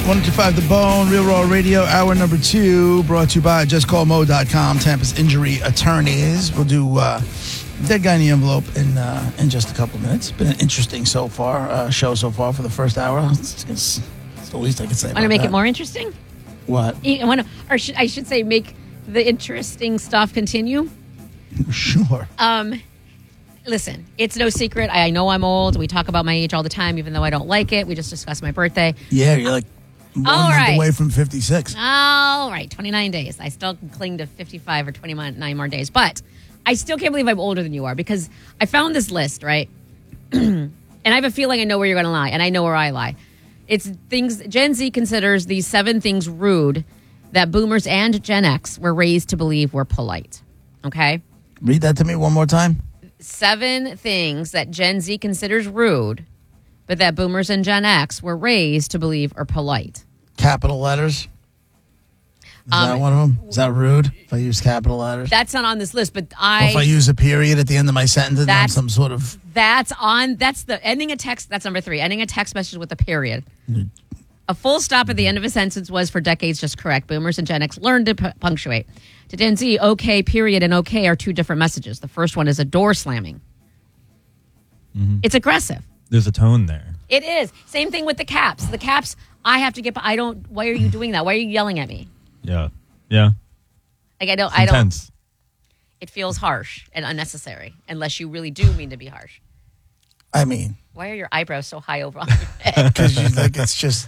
105 The Bone, Real Raw Radio, hour number 2, brought to you by JustCallMo.com, Tampa's injury attorneys. We'll do Dead Guy in the Envelope in just a couple of minutes. Been an interesting show so far for the first hour. It's the least I can say about that. Want to make it more interesting? What? I should say make the interesting stuff continue? Sure. Listen, it's no secret. I know I'm old. We talk about my age all the time, even though I don't like it. We just discussed my birthday. Yeah, you're like 1 month away from 56. All right, 29 days. I still cling to 55 or 29 more days. But I still can't believe I'm older than you are because I found this list, right? And I have a feeling I know where you're going to lie, and I know where I lie. It's things Gen Z considers these 7 things rude that boomers and Gen X were raised to believe were polite. Okay? Read that to me one more time. 7 things that Gen Z considers rude, but that boomers and Gen X were raised to believe are polite. Capital letters. Is that one of them? Is that rude if I use capital letters? That's not on this list, but Or if I use a period at the end of my sentence and then some sort of... That's the ending a text. That's number 3. Ending a text message with a period. A full stop at the end of a sentence was for decades just correct. Boomers and Gen X learned to punctuate. To Gen Z, okay, period, and okay are 2 different messages. The first one is a door slamming. Mm-hmm. It's aggressive. There's a tone there. It is. Same thing with the caps. The caps, I have to get, why are you doing that? Why are you yelling at me? Yeah. Yeah. Like, I don't. Intense. It feels harsh and unnecessary, unless you really do mean to be harsh. I mean... Why are your eyebrows so high over on your head? Because you think it's just...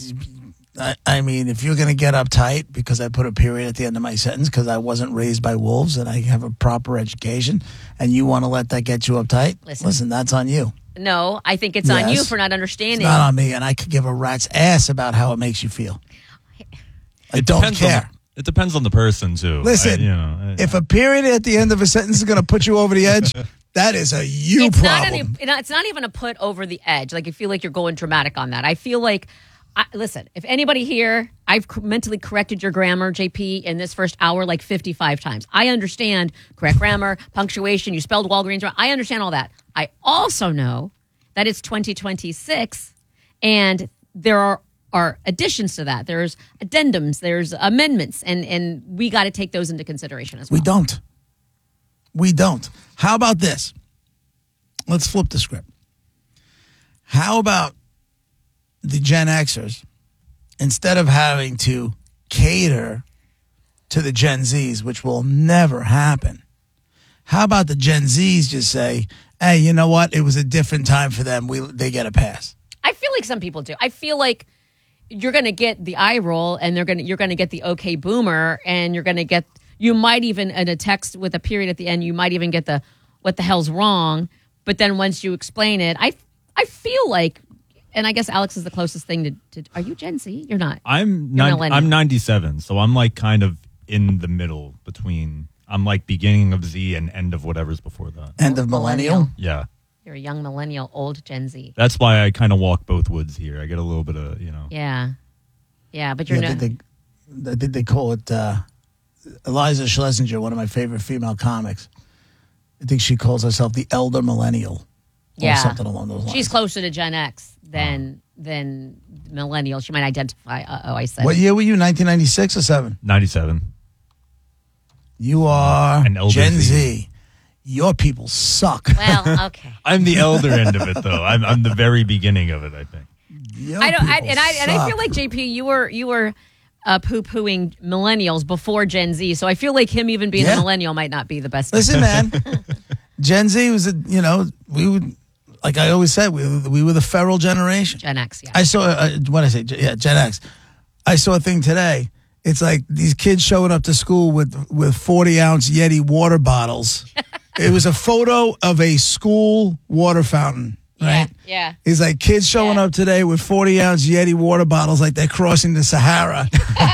I mean, if you're going to get uptight because I put a period at the end of my sentence because I wasn't raised by wolves and I have a proper education and you want to let that get you uptight, listen, that's on you. No, I think it's on you for not understanding. It's not on me, and I could give a rat's ass about how it makes you feel. I don't care. It depends on the person, too. Listen, if a period at the end of a sentence is going to put you over the edge, that is a problem. It's not even a put over the edge. Like, I feel like you're going dramatic on that. I feel like... listen, if anybody here, I've mentally corrected your grammar, JP, in this first hour like 55 times. I understand correct grammar, punctuation, you spelled Walgreens wrong. I understand all that. I also know that it's 2026 and there are additions to that. There's addendums, there's amendments, and we got to take those into consideration as well. We don't. How about this? Let's flip the script. How about the Gen Xers, instead of having to cater to the Gen Zs, which will never happen, how about the Gen Zs just say, hey, you know what? It was a different time for them. They get a pass. I feel like some people do. I feel like you're going to get the eye roll and you're going to get the okay boomer and you might even, in a text with a period at the end, you might even get the what the hell's wrong. But then once you explain it, I feel like, and I guess Alex is the closest thing to are you Gen Z? You're not. I'm 97, so I'm like kind of in the middle between, I'm like beginning of Z and end of whatever's before that. End of millennial? Yeah. You're a young millennial, old Gen Z. That's why I kind of walk both woods here. I get a little bit of, Yeah. Yeah, but you're not. I think they call it Eliza Schlesinger, one of my favorite female comics. I think she calls herself the elder millennial. Or something along those lines. She's closer to Gen X than millennial. She might identify. I said. What year were you? 1996 or 7? 97. You are An Gen Z. Your people suck. Well, okay. I'm the elder end of it, though. I'm the very beginning of it, I think. I feel like JP, you were poo-pooing millennials before Gen Z, so I feel like him even being a millennial might not be the best. Listen, man, Gen Z was we would. Like I always said, we were the feral generation. Gen X, yeah. I saw, Gen X. I saw a thing today. It's like these kids showing up to school with 40-ounce Yeti water bottles. It was a photo of a school water fountain, right? Yeah. It's like kids showing up today with 40-ounce Yeti water bottles like they're crossing the Sahara.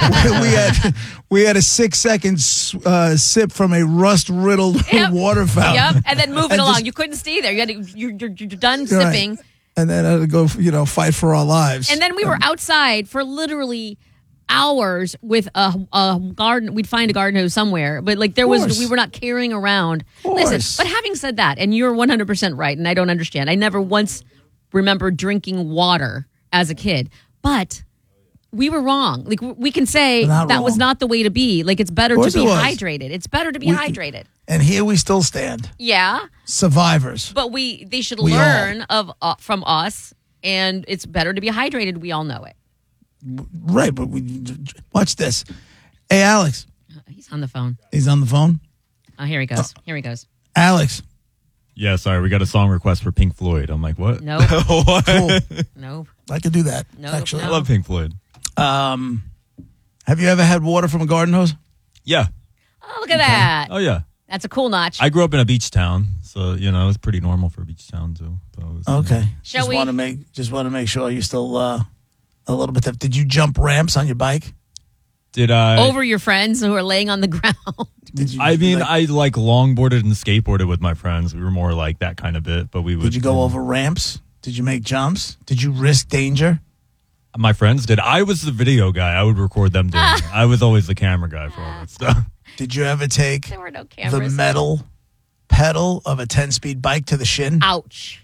we had a 6-second sip from a rust-riddled water fountain. Yep, and then moving along. You couldn't stay there. You're done sipping. Right. And then I had to go, fight for our lives. And then we were outside for literally hours with a garden. We'd find a garden hose somewhere, but like we were not carrying around. Listen, but having said that, and you're 100% right, and I don't understand. I never once remember drinking water as a kid, but we were wrong. Like we can say We're not that was wrong. not the way to be. Like it's better to course be it was. hydrated. It's better to be hydrated. And here we still stand. Yeah, Survivors. but they should We all. learn from us, and it's better to be hydrated. We all know it. Right, but watch this. Hey, Alex. He's on the phone. He's on the phone. Oh, here he goes. Here he goes. Alex. Yeah, sorry, we got a song request for Pink Floyd. I'm like, what? Nope. What? Cool. Nope. I could do that, No, actually. I love Pink Floyd. Have you ever had water from a garden hose? Yeah. Oh, look at that. Oh, yeah. That's a cool notch. I grew up in a beach town, so, you know, it's pretty normal for a beach town, too. So it was, Okay. Shall just we- Want to make sure you're still a little bit. Did you jump ramps on your bike? Did I? Over your friends who are laying on the ground. Did you? I mean, I like longboarded and skateboarded with my friends. We were more like that kind of bit, but we would. Did you go over ramps? Did you make jumps? Did you risk danger? My friends did. I was the video guy. I would record them doing it. I was always the camera guy for all that stuff. Did you ever take There were no the cameras. metal pedal of a 10-speed bike to the shin? Ouch.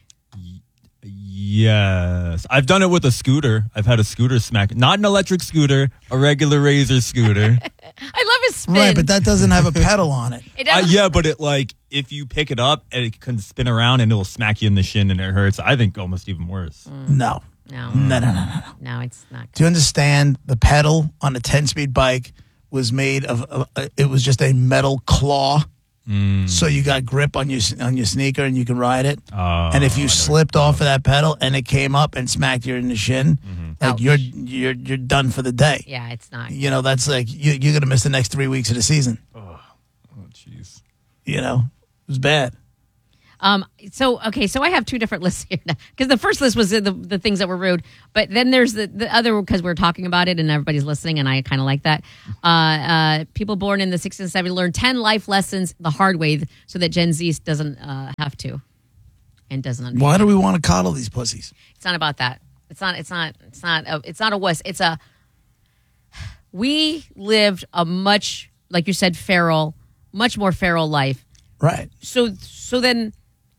Yes. I've done it with a scooter. I've had a scooter smack. Not an electric scooter, a regular Razor scooter. I love his spin. Right, but that doesn't have a pedal on it. It doesn't- Yeah, but it like, if you pick it up, it can spin around and it'll smack you in the shin and it hurts. I think almost even worse. No. No, No, it's not good. Do you understand the pedal on a 10-speed bike was made of, it was just a metal claw. So you got grip on your sneaker and you can ride it. And if you slipped off of that pedal and it came up and smacked you in the shin, like Ouch. you're done for the day. Yeah, it's not. You know, that's like you're gonna miss the next 3 weeks of the season. Oh, jeez. You know, it was bad. So I have two different lists here because the first list was the things that were rude, but then there's the other because we're talking about it and everybody's listening, and I kind of like that. People born in the 60s and 70s learn 10 life lessons the hard way so that Gen Z doesn't have to and doesn't understand. Why do we want to coddle these pussies? It's not about that. It's not a wuss. We lived a much, like you said, much more feral life. Right. So then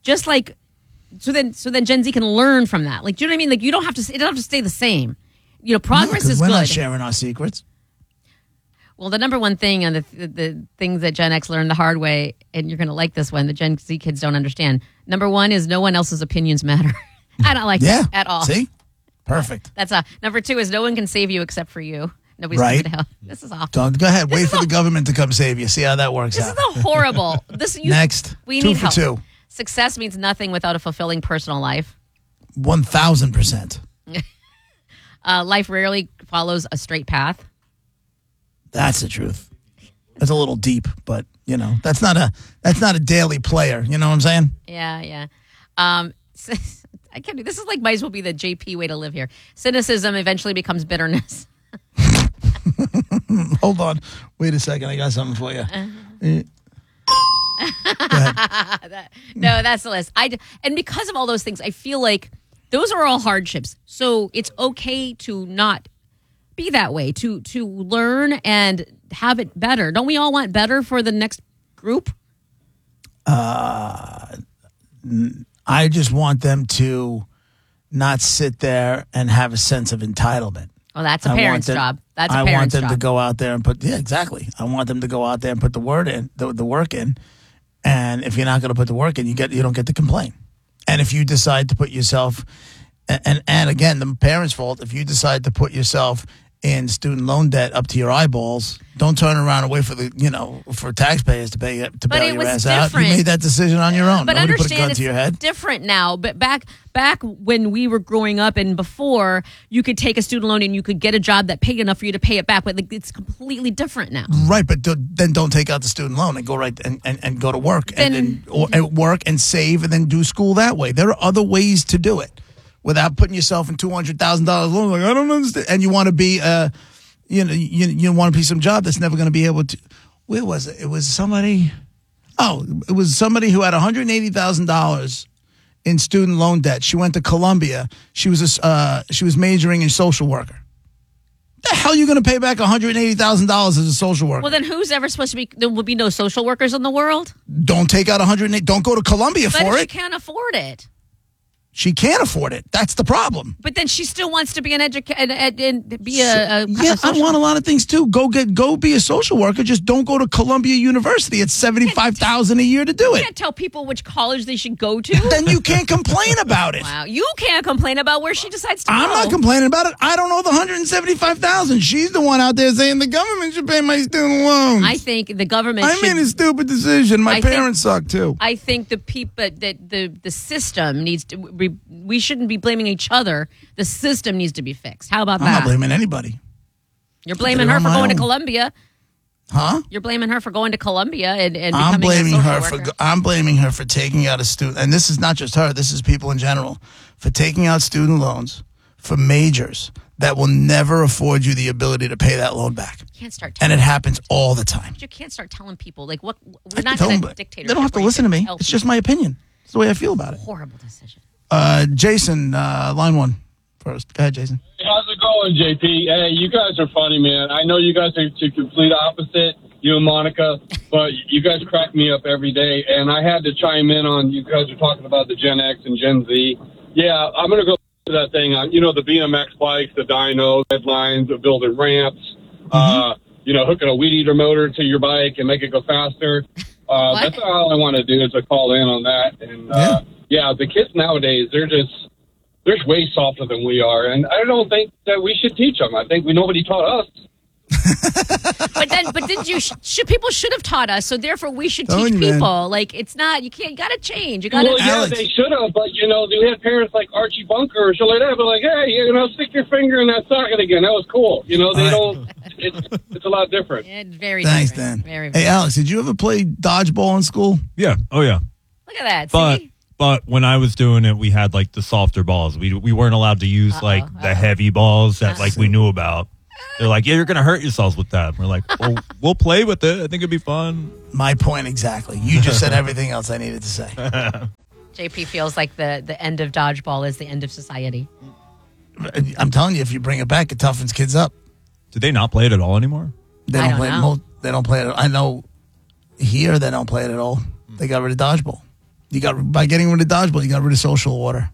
Gen Z can learn from that. Like, do you know what I mean? Like, it don't have to stay the same. You know, progress 'Cause is we're good. not sharing our secrets. Well, the number one thing and the things that Gen X learned the hard way, and you're going to like this one, the Gen Z kids don't understand. Number one is no one else's opinions matter. I don't like Yeah. that at all. See? Perfect. That's number two is no one can save you except for you. Nobody's Right. going to help. This is awful. Don't go ahead. Wait is for the government to come save you. See how that works This out. is a horrible. Next. We 2 need for help. 2. Success means nothing without a fulfilling personal life. 1,000%. Life rarely follows a straight path. That's the truth. It's a little deep, but you know that's not a daily player. You know what I'm saying? Yeah. I can't do this. Is like might as well be the JP way to live here. Cynicism eventually becomes bitterness. Hold on, wait a second. I got something for you. Go ahead. No, that's the list. And because of all those things, I feel like those are all hardships. So it's okay to not be that way. To learn and have it better. Don't we all want better for the next group? I just want them to not sit there and have a sense of entitlement. Well, that's a I want parent's them- job. That's a I want parent's them job. to go out there and exactly. I want them to go out there and put the work in. And if you're not going to put the work in, you don't get to complain. And if you decide to put yourself, and again, the parents' fault. If you decide to put yourself in student loan debt up to your eyeballs, don't turn around and wait for taxpayers to bail it your was ass out. different. You made that decision on your own. But Nobody put a understand gun it's to your head. different now. But back when we were growing up and before, you could take a student loan and you could get a job that paid enough for you to pay it back. But like, it's completely different now. Right, but then don't take out the student loan and go right and go to work and work and save and then do school that way. There are other ways to do it without putting yourself in $200,000 loan. Like I don't understand. And you want to be you want to be some job that's never going to be able to. Where was it? It was somebody. Oh, it was somebody who had $180,000 in student loan debt. She went to Columbia. She was majoring in social worker. The hell are you going to pay back $180,000 as a social worker? Well, then who's ever supposed to be? There will be no social workers in the world. Don't take out 108. Don't go to Columbia But for if you it. can't afford it, She can't afford it. That's the problem. But then she still wants to be an educator and be Yeah, a I want a lot of things too. Go be a social worker. Just don't go to Columbia University. It's $75,000 a year to do You it. can't tell people which college they should go to. Then you can't complain about it. Wow, you can't complain about where she decides to go. I'm not complaining about it. I don't know the $175,000. She's the one out there saying the government should pay my student loans. I think the government I made a stupid decision. My I think- parents suck too. I think the people that the system needs to. We shouldn't be blaming each other. The system needs to be fixed. How about I'm that? not blaming anybody. You're blaming I her did it for on my going to own. Columbia. Huh? You're blaming her for going to Columbia and I'm becoming blaming a her social for worker. I'm blaming her for taking out a student, and this is not just her. This is people in general for taking out student loans for majors that will never afford you the ability to pay that loan back, You can't start. and Telling it happens all the time. You can't start telling people like what we're I not tell going them, to dictate. they don't have to listen to me. It's just my opinion. It's the way I feel about it. horrible decision. Jason, line one first. Go ahead, Jason. How's it going, JP? Hey, you guys are funny, man. I know you guys are the complete opposite, you and Monica, but you guys crack me up every day. And I had to chime in on you guys are talking about the Gen X and Gen Z. Yeah, I'm going to go to that thing. The BMX bikes, the dyno, headlines of building ramps, hooking a weed eater motor to your bike and make it go faster. That's all I want to do is to call in on that. And the kids nowadays, they're way softer than we are, and I don't think that we should teach them. I think nobody taught us. But did you? People should have taught us. So therefore, we should Telling teach you, man. people. Like it's not. You can't. You got to change. You got to. Well, yeah, Alex. they should have, but they had parents like Archie Bunker or shit like that. But like, hey, stick your finger in that socket again. That was cool. They right. don't. It's a lot different. It's very. Thanks, different. Dan. Very. Hey, Alex, did you ever play dodgeball in school? Yeah. Oh, yeah. Look at that. But See? but when I was doing it, we had like the softer balls. We weren't allowed to use the heavy balls that we knew about. They're like, yeah, you're gonna hurt yourselves with that. We're like, well, we'll play with it. I think it'd be fun. My point exactly. You just said everything else I needed to say. JP feels like the end of dodgeball is the end of society. I'm telling you, if you bring it back, it toughens kids up. Do they not play it at all anymore? They I don't don't play know. it. They don't play it. I know here they don't play it at all. They got rid of dodgeball. By getting rid of dodgeball, you got rid of social order.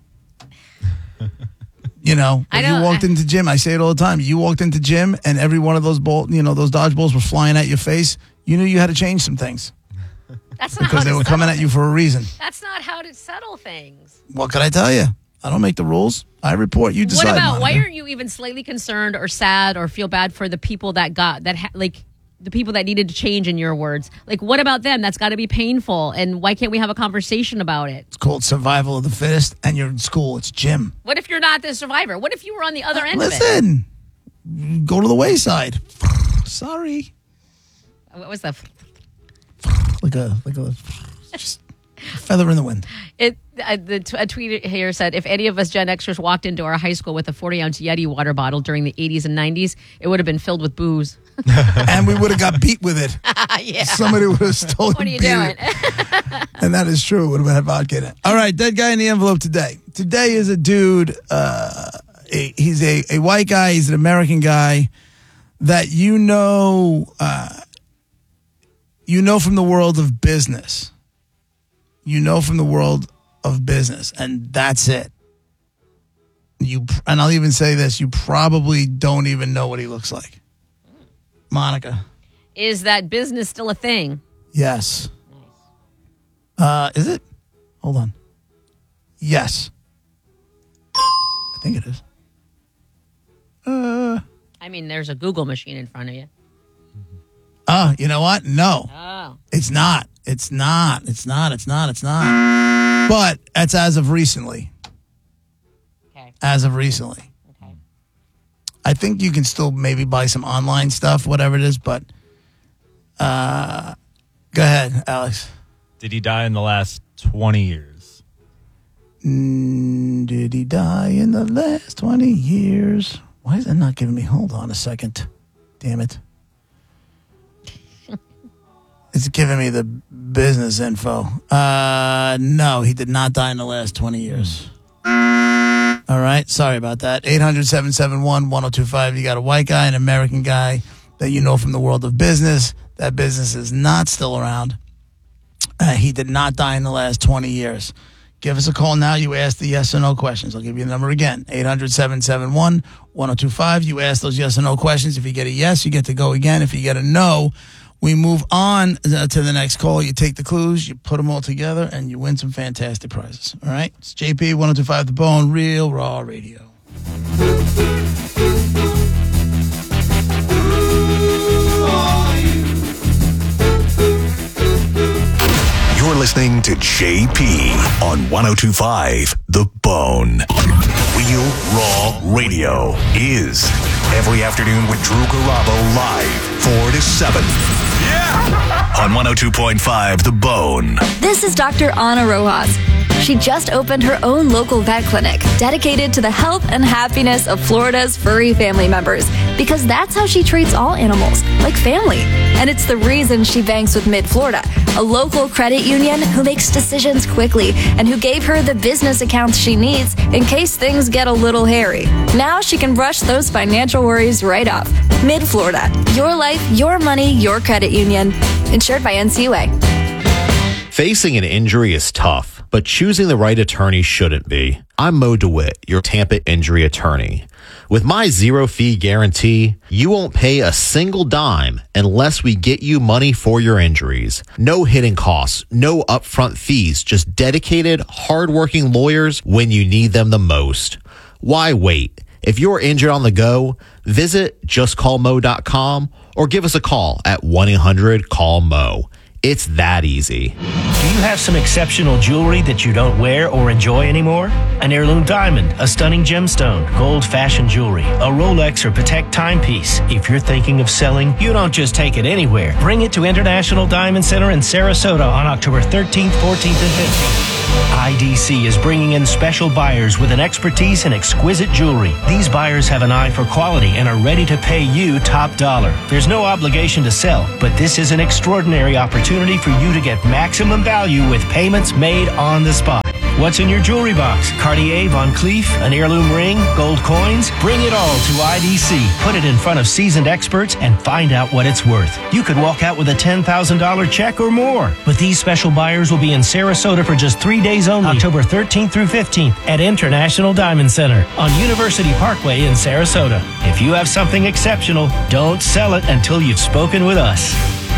I When know. you walked into gym, I say it all the time. You walked into gym and every one of those those dodgeballs were flying at your face. You knew you had to change some things That's not because how they to were coming settle at you for a reason. things. That's not how to settle things. What could I tell you? I don't make the rules. I report. You decide. What about? Why Monica. aren't you even slightly concerned or sad or feel bad for the people that the people that needed to change, in your words? Like, what about them? That's got to be painful. And why can't we have a conversation about it? It's called survival of the fittest, and you're in school. It's gym. What if you're not the survivor? What if you were on the other end of it? Listen, go to the wayside. Sorry, What was that? like a just feather in the wind. A tweet here said, if any of us Gen Xers walked into our high school with a 40-ounce Yeti water bottle during the 80s and 90s, it would have been filled with booze. And we would have got beat with it. Yeah. Somebody would have stolen. What are you beer. doing? And that is true. Would have had vodka in it. All right, dead guy in the envelope today. Today is a dude. He's a white guy. He's an American guy that you know from the world of business. You know from the world of business, and that's it. And I'll even say this: you probably don't even know what he looks like. Monica. Is that business still a thing? Yes. Is it? Hold on. Yes. I think it is. I mean, there's a Google machine in front of you. You know what? No. Oh. It's not. It's not. But that's as of recently. Okay. As of recently. Okay. I think you can still maybe buy some online stuff, whatever it is, but go ahead, Alex. Did he die in the last 20 years? Did he die in the last 20 years? Why is that not giving me? Hold on a second. Damn it. It's giving me the business info. No, he did not die in the last 20 years. All right. Sorry about that. 800-771-1025. You got a white guy, an American guy that you know from the world of business. That business is not still around. He did not die in the last 20 years. Give us a call now. You ask the yes or no questions. I'll give you the number again, 800-771-1025. You ask those yes or no questions. If you get a yes, you get to go again. If you get a no, we move on to the next call. You take the clues, you put them all together, and you win some fantastic prizes. All right? It's JP, 1025 The Bone, Real Raw Radio. You're listening to JP on 1025 The Bone. Real Raw Radio is every afternoon with Drew Garabo live 4 to 7. Yeah! On 102.5 The Bone. This is Dr. Ana Rojas. She just opened her own local vet clinic dedicated to the health and happiness of Florida's furry family members, because that's how she treats all animals, like family. And it's the reason she banks with Mid-Florida, a local credit union who makes decisions quickly and who gave her the business accounts she needs in case things get a little hairy. Now she can brush those financial worries right off. Mid-Florida, your life, your money, your credit union. Insured by NCUA. Facing an injury is tough, but choosing the right attorney shouldn't be. I'm Mo DeWitt, your Tampa injury attorney. With my zero-fee guarantee, you won't pay a single dime unless we get you money for your injuries. No hidden costs, no upfront fees, just dedicated, hardworking lawyers when you need them the most. Why wait? If you're injured on the go, visit justcallmo.com or give us a call at 1-800-CALL-MO. It's that easy. Do you have some exceptional jewelry that you don't wear or enjoy anymore? An heirloom diamond, a stunning gemstone, gold-fashioned jewelry, a Rolex or Patek timepiece. If you're thinking of selling, you don't just take it anywhere. Bring it to International Diamond Center in Sarasota on October 13th, 14th, and 15th. IDC is bringing in special buyers with an expertise in exquisite jewelry. These buyers have an eye for quality and are ready to pay you top dollar. There's no obligation to sell, but this is an extraordinary opportunity for you to get maximum value with payments made on the spot. What's in your jewelry box? Cartier, Van Cleef, an heirloom ring, gold coins? Bring it all to IDC. Put it in front of seasoned experts and find out what it's worth. You could walk out with a $10,000 check or more. But these special buyers will be in Sarasota for just 3 days only, October 13th through 15th at International Diamond Center on University Parkway in Sarasota. If you have something exceptional, don't sell it until you've spoken with us.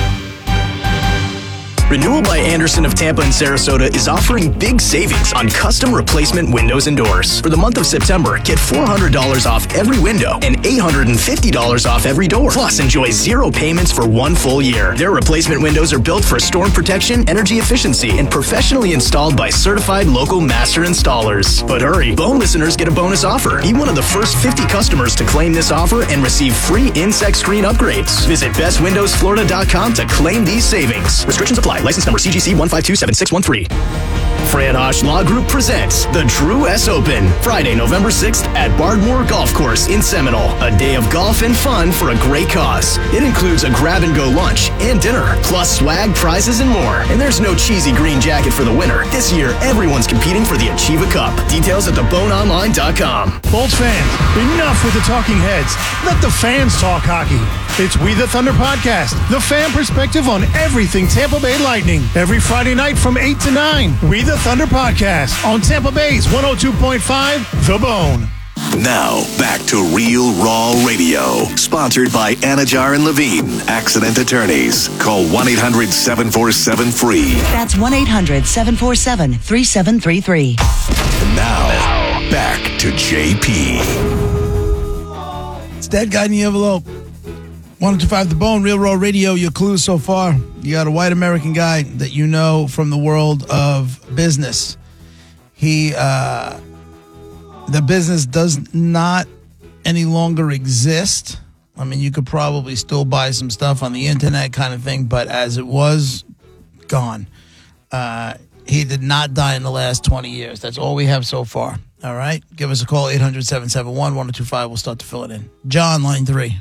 Renewal by Anderson of Tampa and Sarasota is offering big savings on custom replacement windows and doors. For the month of September, get $400 off every window and $850 off every door. Plus, enjoy 0 payments for 1 full year. Their replacement windows are built for storm protection, energy efficiency, and professionally installed by certified local master installers. But hurry, Bone listeners get a bonus offer. Be one of the first 50 customers to claim this offer and receive free insect screen upgrades. Visit bestwindowsflorida.com to claim these savings. Restrictions apply. License number CGC 1527613. Fran Hosh Law Group presents the Drew S. Open, Friday, November 6th at Bardmore Golf Course in Seminole. A day of golf and fun for a great cause. It includes a grab-and-go lunch and dinner, plus swag, prizes, and more. And there's no cheesy green jacket for the winner. This year, everyone's competing for the Achieva Cup. Details at theboneonline.com. Bolts fans, enough with the talking heads. Let the fans talk hockey. It's We the Thunder Podcast, the fan perspective on everything Tampa Bay Lightning. Every Friday night from 8 to 9. We the Thunder Podcast on Tampa Bay's 102.5 The Bone. Now, back to Real Raw Radio. Sponsored by Anajar and Levine, Accident Attorneys. Call 1-800-747-FREE. That's 1-800-747-3733. And now, back to JP. It's Dead Guy in the Envelope. 102.5 The Bone, Real Raw Radio. Your clues so far. You got a white American guy that you know from the world of business. The business does not any longer exist. I mean, you could probably still buy some stuff on the internet kind of thing, but as it was, gone. He did not die in the last 20 years. That's all we have so far. All right? Give us a call, 800-771-1025. We'll start to fill it in. John, line 3.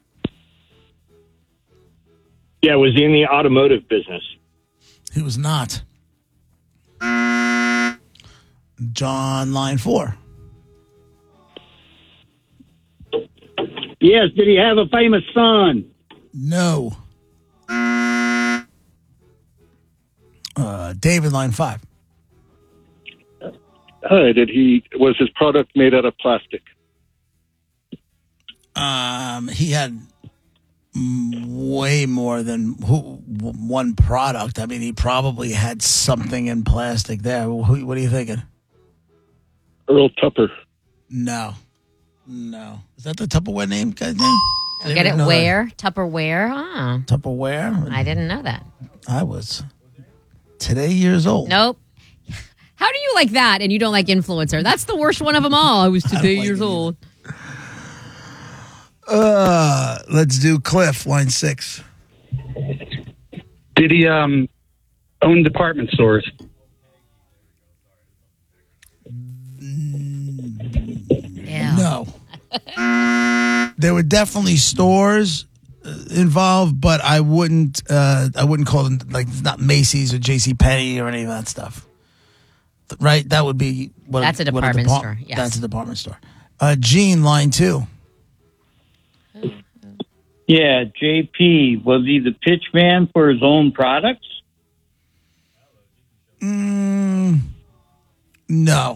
Yeah, was he in the automotive business? He was not. John, line 4. Yes, did he have a famous son? No. David, line 5. Was his product made out of plastic? He had way more than one product. I mean, he probably had something in plastic there. What are you thinking? Earl Tupper. No. Is that the Tupperware guy's name? Get it where? Tupperware? Ah. Tupperware? I didn't know that. I was today years old. Nope. How do you like that and you don't like influencer? That's the worst one of them all. I was today years old. Let's do Cliff, line 6. Did he own department stores? Yeah. No. There were definitely stores involved, but I wouldn't call them, like, it's not Macy's or JCPenney or any of that stuff. Right? That would be that's a department store. Yes. That's a department store. Gene, line 2. Yeah, JP, was he the pitch man for his own products? No.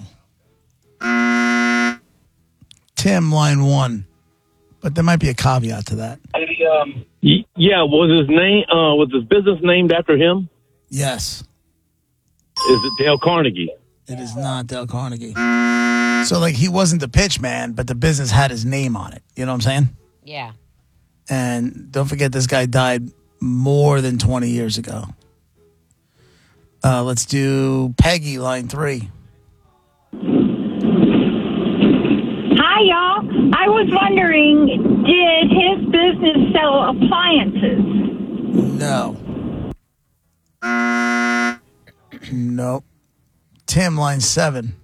Tim, line 1. But there might be a caveat to that. Yeah, was his business named after him? Yes. Is it Dale Carnegie? It is not Dale Carnegie. So, like, he wasn't the pitch man, but the business had his name on it. You know what I'm saying? Yeah. And don't forget, this guy died more than 20 years ago. Let's do Peggy, line 3. Hi, y'all. I was wondering, did his business sell appliances? No. Nope. Tim, line 7.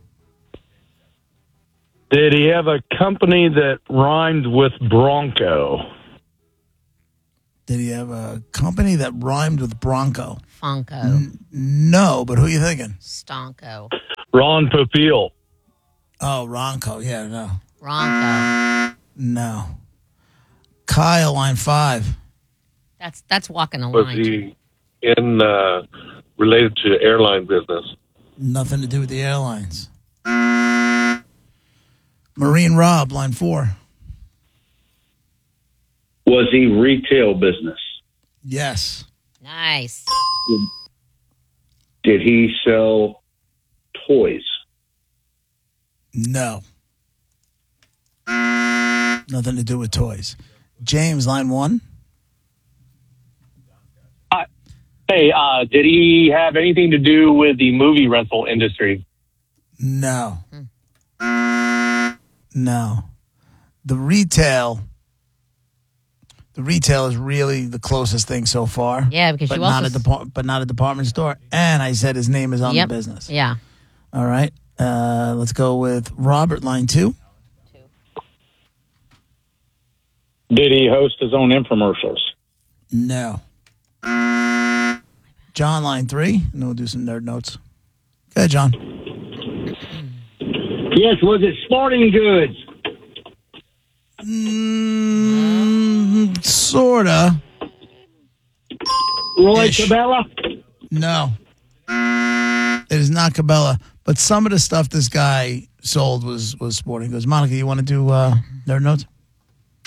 Did he have a company that rhymed with Bronco? Did he have a company that rhymed with Bronco? Fonco. No, but who are you thinking? Stonko. Ron Popeil. Oh, Ronco. Yeah, no. Ronco. No. Kyle, line 5. That's walking a Was line. he in related to airline business? Nothing to do with the airlines. Marine Rob, line 4. Was he retail business? Yes. Nice. Did he sell toys? No. Nothing to do with toys. James, line 1. Hey, did he have anything to do with the movie rental industry? No. No. The retail is really the closest thing so far. Yeah, because you also... but not a department store. And I said his name is on the business. Yeah. All right. Let's go with Robert, line 2. Did he host his own infomercials? No. John, line 3. And then we'll do some nerd notes. Go ahead, John. Yes, was it Sporting Goods? Sorta. Roy Cabela? No. It is not Cabela. But some of the stuff this guy sold was Sporting Goods. Monica, you want to do nerd notes?